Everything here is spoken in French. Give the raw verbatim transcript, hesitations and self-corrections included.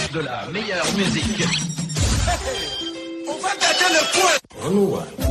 de la meilleure musique. On va gâter le point.